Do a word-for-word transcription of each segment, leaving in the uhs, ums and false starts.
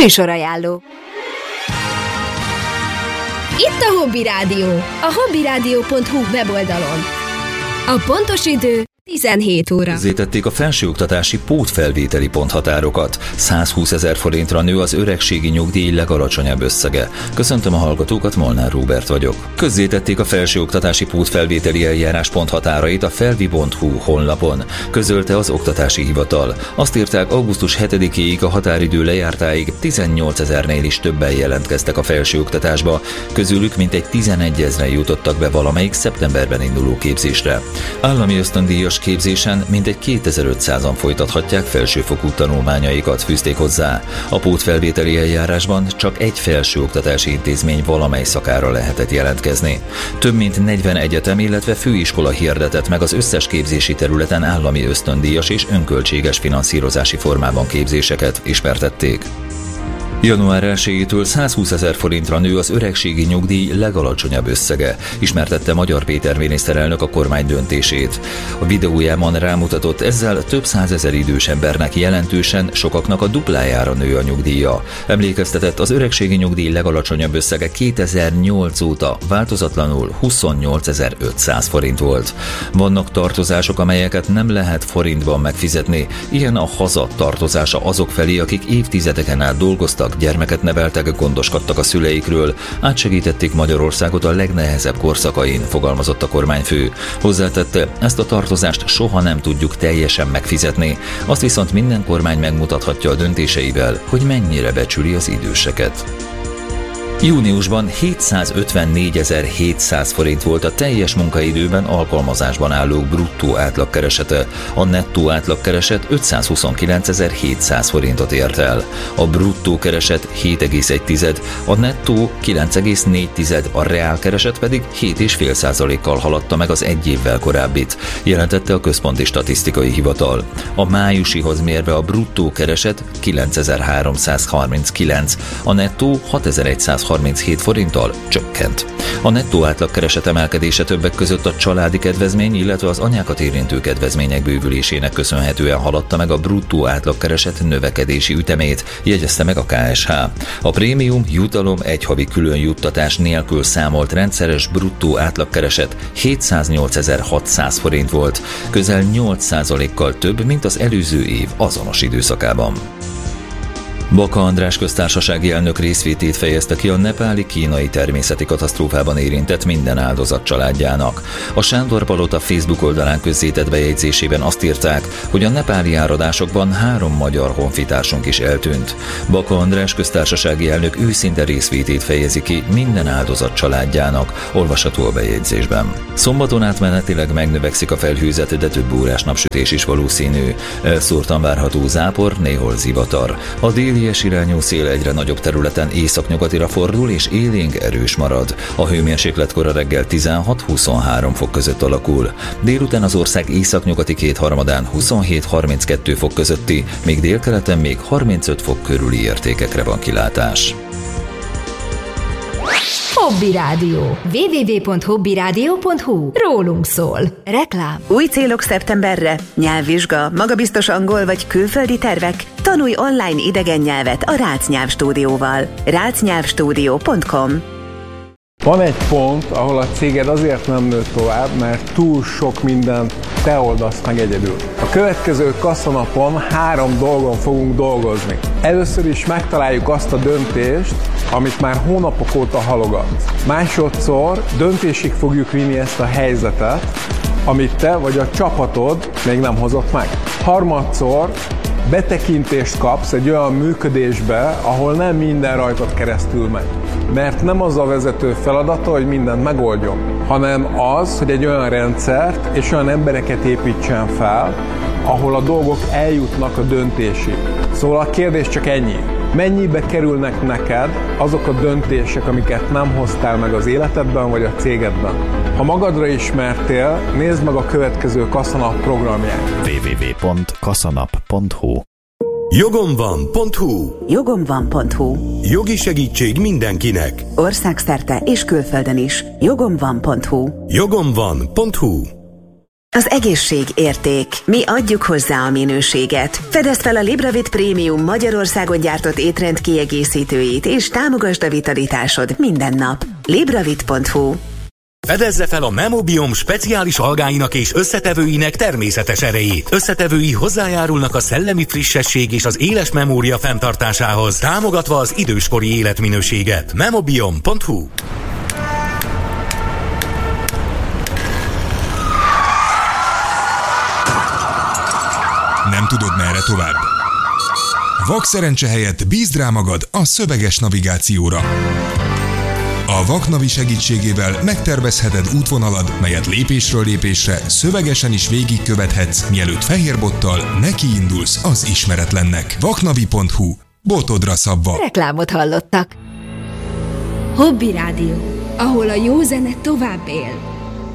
Műsorajánló. Itt a Hobby Rádió, a hobbyrádió pont hu weboldalon. A pontos idő tizenhét óra. Közzétették a felsőoktatási pótfelvételi ponthatárokat. százhúszezer forintra nő az öregségi nyugdíj legalacsonyabb összege. Köszöntöm a hallgatókat, Molnár Róbert vagyok. Közzétették a felsőoktatási pótfelvételi eljárás ponthatárait a felvi pont hu honlapon. Közölte az Oktatási Hivatal. Azt írták, augusztus hetedikéig a határidő lejártáig tizennyolcezernél is többen jelentkeztek a felsőoktatásba. Közülük mintegy tizenegyezren jutottak be valamelyik szeptemberben induló képzésre. Állami ösztöndíjas képzésen mintegy kétezer-ötszázan folytathatják felsőfokú tanulmányaikat, fűzték hozzá. A pótfelvételi eljárásban csak egy felsőoktatási intézmény valamely szakára lehetett jelentkezni. Több mint negyven egyetem, illetve főiskola hirdetett meg az összes képzési területen állami ösztöndíjas és önköltséges finanszírozási formában képzéseket, ismertették. január elsejétől százhúszezer forintra nő az öregségi nyugdíj legalacsonyabb összege, ismertette Magyar Péter miniszterelnök a kormány döntését. A videójában rámutatott, ezzel több százezer idős embernek jelentősen, sokaknak a duplájára nő a nyugdíja. Emlékeztetett, az öregségi nyugdíj legalacsonyabb összege kétezer-nyolc óta változatlanul huszonnyolcezer-ötszáz forint volt. Vannak tartozások, amelyeket nem lehet forintban megfizetni, ilyen a haza tartozása azok felé, akik évtizedeken át dolgoztak, gyermeket neveltek, gondoskodtak a szüleikről, átsegítették Magyarországot a legnehezebb korszakain, fogalmazott a kormányfő. Hozzátette, ezt a tartozást soha nem tudjuk teljesen megfizetni, azt viszont minden kormány megmutathatja a döntéseivel, hogy mennyire becsüli az időseket. Júniusban hétszázötvennégyezer-hétszáz forint volt a teljes munkaidőben alkalmazásban állók bruttó átlagkeresete, a nettó átlagkereset ötszázhuszonkilencezer-hétszáz forintot ért el. A bruttó kereset hét egész egy, a nettó kilenc egész négy, a reálkereset pedig hét egész öt százalékkal haladta meg az egy évvel korábbit, jelentette a Központi Statisztikai Hivatal. A májusihoz mérve a bruttó kereset kilencezer-háromszázharminckilenc, a nettó hatezer-százharminchét forinttal csökkent. A nettó átlagkereset emelkedése többek között a családi kedvezmény, illetve az anyákat érintő kedvezmények bővülésének köszönhetően haladta meg a bruttó átlagkereset növekedési ütemét, jegyezte meg a ká es há. A prémium jutalom egy havi külön juttatás nélkül számolt rendszeres bruttó átlagkereset hétszáznyolcezer-hatszáz forint volt, közel nyolc százalékkal több, mint az előző év azonos időszakában. Baka András köztársasági elnök részvétét fejezte ki a nepáli-kínai természeti katasztrófában érintett minden áldozat családjának. A Sándor-palota Facebook oldalán közzétett bejegyzésében azt írták, hogy a nepáli áradásokban három magyar honfitársunk is eltűnt. Baka András köztársasági elnök őszinte részvétét fejezi ki minden áldozat családjának, olvasható a bejegyzésben. Szombaton átmenetileg megnövekszik a felhőzet, de több órás napsütés is valószínű. Elszórtan várható zápor, néhol zivatar. A déli irányú szél egyre nagyobb területen északnyugatira fordul és élénk erős marad. A hőmérséklet kora reggel tizenhat-huszonhárom fok között alakul. Délután az ország északnyugati kétharmadán huszonhét-harminckettő fok közötti, még délkeleten még harmincöt fok körüli értékekre van kilátás. Hobby Rádió. double-u double-u double-u pont hobby rádió pont hu. Rólunk szól. Reklám. Új célok szeptemberre? Nyelvvizsga, magabiztos angol vagy külföldi tervek? Tanulj online idegen nyelvet a Rácz Nyelvstúdióval. rácz nyelvstúdió pont com. Van egy pont, ahol a céged azért nem nő tovább, mert túl sok mindent te oldasz meg egyedül. A következő kasszanapon három dolgon fogunk dolgozni. Először is megtaláljuk azt a döntést, amit már hónapok óta halogatsz. Másodszor döntésig fogjuk vinni ezt a helyzetet, amit te vagy a csapatod még nem hozott meg. Harmadszor betekintést kapsz egy olyan működésbe, ahol nem minden rajtad keresztül megy. Mert nem az a vezető feladata, hogy mindent megoldjon, hanem az, hogy egy olyan rendszert és olyan embereket építsen fel, ahol a dolgok eljutnak a döntésig. Szóval a kérdés csak ennyi. Mennyibe kerülnek neked azok a döntések, amiket nem hoztál meg az életedben vagy a cégedben? Ha magadra ismertél, nézd meg a következő Kassanap programját. double-u double-u double-u pont kassanap pont hu. jogom van pont hu. jogom van pont hu. Jogi segítség mindenkinek. Országszerte és külföldön is. jogom van pont hu. jogom van pont hu. Az egészség érték. Mi adjuk hozzá a minőséget. Fedezd fel a Libravit Prémium Magyarországon gyártott étrend kiegészítőit, és támogasd a vitalitásod minden nap. libravit pont hu. Fedezze fel a Memobiom speciális algáinak és összetevőinek természetes erejét. Összetevői hozzájárulnak a szellemi frissesség és az éles memória fenntartásához, támogatva az időskori életminőséget. Memobiom pont hu. Nem tudod, merre tovább? Vakszerencse helyett bízd rá magad a szöveges navigációra. A Vaknavi segítségével megtervezheted útvonalad, melyet lépésről lépésre szövegesen is végigkövethetsz, mielőtt fehérbottal nekiindulsz az ismeretlennek. vaknavi pont hu. Botodra szabva. Reklámot hallottak. Hobby Rádió, ahol a jó zene tovább él.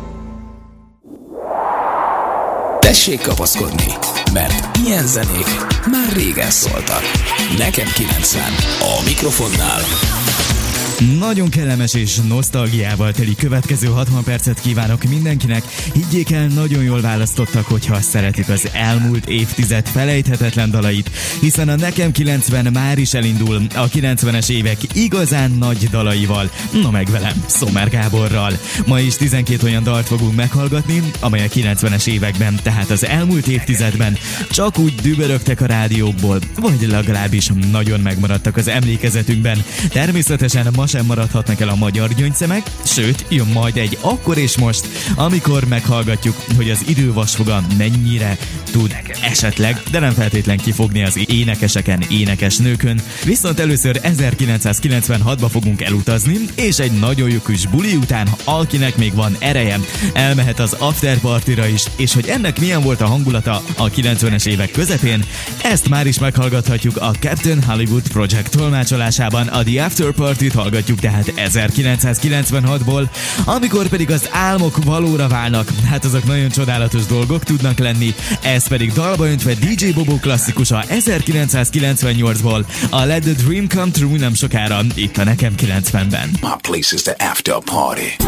Tessék kapaszkodni, mert ilyen zenék már régen szóltak. Nekem kilencven, a mikrofonnál. Nagyon kellemes és nosztalgiával teli következő hatvan percet kívánok mindenkinek. Higgyék el, nagyon jól választottak, hogyha szeretik az elmúlt évtized felejthetetlen dalait, hiszen a Nekem kilencven már is elindul a kilencvenes évek igazán nagy dalaival, no meg velem, Szomer Gáborral. Ma is tizenkét olyan dalt fogunk meghallgatni, amely a kilencvenes években, tehát az elmúlt évtizedben csak úgy dübörögtek a rádiókból, vagy legalábbis nagyon megmaradtak az emlékezetünkben. Természetesen ma sem maradhatnak el a magyar gyöngyszemek, sőt, jön majd egy akkor és most, amikor meghallgatjuk, hogy az idő vasfoga mennyire tud esetleg, de nem feltétlen kifogni az énekeseken, énekesnőkön. Viszont először ezerkilencszázkilencvenhatba fogunk elutazni, és egy nagyon jó kis buli után, akinek még van ereje, elmehet az afterpartyra is, és hogy ennek milyen volt a hangulata a kilencvenes évek közepén, ezt már is meghallgathatjuk a Captain Hollywood Project tolmácsolásában. A The After Party-t hallgatjuk tehát ezerkilencszázkilencvenhatból, amikor pedig az álmok valóra válnak, hát azok nagyon csodálatos dolgok tudnak lenni, ez pedig dalba öntve dé dzsé Bobo klasszikusa ezerkilencszázkilencvennyolcból, a Let the Dream Come True nem sokára, itt a Nekem kilencvenben. My place is the after party.